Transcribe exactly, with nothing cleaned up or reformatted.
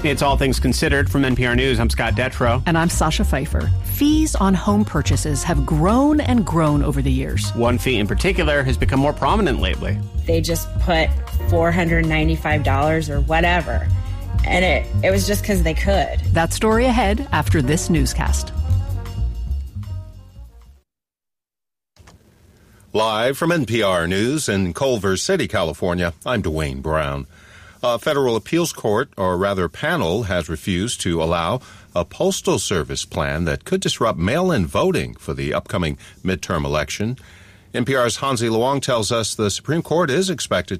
It's All Things Considered from N P R News. I'm Scott Detrow. And I'm Sasha Pfeiffer. Fees on home purchases have grown and grown over the years. One fee in particular has become more prominent lately. They just put four hundred ninety-five dollars or whatever. And it, it was just because they could. That story ahead after this newscast. Live from N P R News in Culver City, California, I'm Dwayne Brown. A federal appeals court, or rather panel, has refused to allow a postal service plan that could disrupt mail-in voting for the upcoming midterm election. N P R's Hansi Luong tells us the Supreme Court is expected